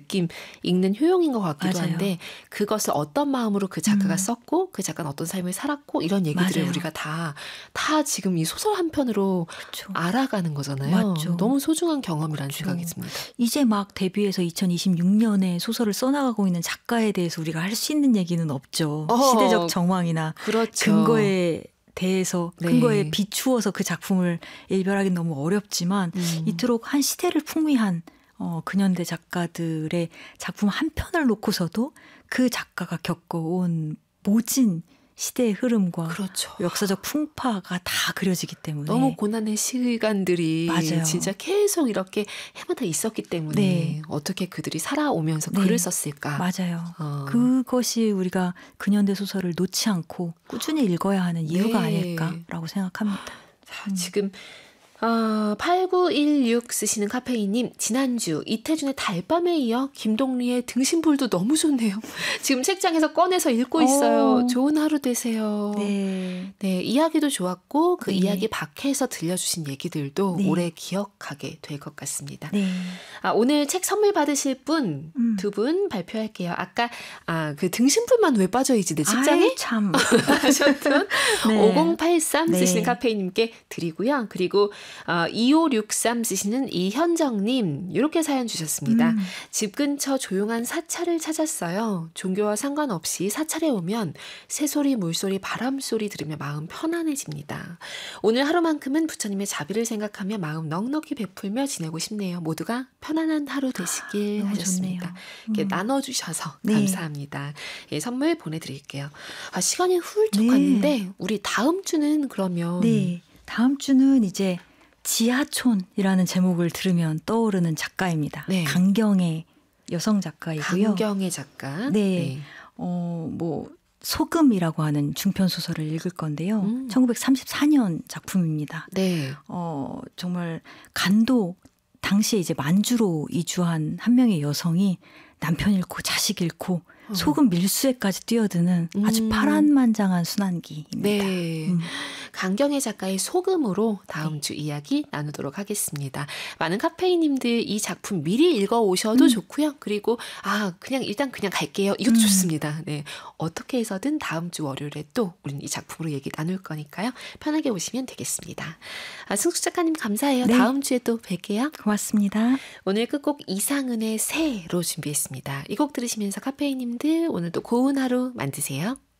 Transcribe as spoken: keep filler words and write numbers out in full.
느낌, 읽는 효용인 것 같기도 맞아요. 한데 그것을 어떤 마음으로 그 작가가 음. 썼고 그 작가는 어떤 삶을 살았고 이런 얘기들을 맞아요. 우리가 다, 다 지금 이 소설 한 편으로 그쵸. 알아가는 거잖아요. 맞죠. 너무 소중한 경험이라는 그쵸. 생각이 듭니다. 이제 막 데뷔해서 이천이십육 년에 소설을 써나가고 있는 작가에 대해서 우리가 할 수 있는 얘기는 없죠. 어, 시대적 정황이나 그렇죠. 근거에 대해서 네. 근거에 비추어서 그 작품을 일별하기는 너무 어렵지만 음. 이토록 한 시대를 풍미한 어, 근현대 작가들의 작품 한 편을 놓고서도 그 작가가 겪어온 모진 시대의 흐름과 그렇죠. 역사적 풍파가 다 그려지기 때문에 너무 고난의 시간들이 맞아요. 진짜 계속 이렇게 해마다 있었기 때문에 네. 어떻게 그들이 살아오면서 네. 글을 썼을까. 맞아요. 어. 그것이 우리가 근현대 소설을 놓지 않고 꾸준히 읽어야 하는 이유가 네. 아닐까라고 생각합니다. 자, 지금 어, 팔구일육 쓰시는 카페인님, 지난주 이태준의 달밤에 이어 김동리의 등신불도 너무 좋네요. 지금 책장에서 꺼내서 읽고 있어요. 오. 좋은 하루 되세요. 네. 네, 이야기도 좋았고 그 네. 이야기 밖에서 들려주신 얘기들도 네. 오래 기억하게 될 것 같습니다. 네. 아, 오늘 책 선물 받으실 분 두 분 음. 발표할게요. 아까 아, 그 등신불만 왜 빠져있지 내 책장에? 아이, 참. 하셨던 네. 오공팔삼 네. 쓰시는 카페인님께 드리고요. 그리고 어, 이오육삼 쓰시는 이현정님 이렇게 사연 주셨습니다. 음. 집 근처 조용한 사찰을 찾았어요. 종교와 상관없이 사찰에 오면 새소리, 물소리, 바람소리 들으며 마음 편안해집니다. 오늘 하루만큼은 부처님의 자비를 생각하며 마음 넉넉히 베풀며 지내고 싶네요. 모두가 편안한 하루 되시길 너무 하셨습니다. 좋네요. 이렇게 음. 나눠주셔서 네. 감사합니다. 예, 선물 보내드릴게요. 아, 시간이 훌쩍 네. 갔는데 우리 다음 주는 그러면 네. 다음 주는 이제 지하촌이라는 제목을 들으면 떠오르는 작가입니다. 네. 강경의 여성 작가이고요. 강경의 작가. 네. 어, 뭐 소금이라고 하는 중편 소설을 읽을 건데요. 음. 천구백삼십사 년 작품입니다. 네. 어, 정말 간도 당시에 이제 만주로 이주한 한 명의 여성이 남편 잃고 자식 잃고 어. 소금 밀수에까지 뛰어드는 아주 음. 파란만장한 순환기입니다. 네. 음. 강경의 작가의 소금으로 다음 네. 주 이야기 나누도록 하겠습니다. 많은 카페인님들 이 작품 미리 읽어오셔도 음. 좋고요. 그리고 아 그냥 일단 그냥 갈게요. 이것도 음. 좋습니다. 네. 어떻게 해서든 다음 주 월요일에 또 우리는 이 작품으로 얘기 나눌 거니까요. 편하게 오시면 되겠습니다. 아, 승수 작가님 감사해요. 네. 다음 주에 또 뵐게요. 고맙습니다. 오늘 끝곡 이상은의 새로 준비했습니다. 이 곡 들으시면서 카페인님들 오늘도 고운 하루 만드세요.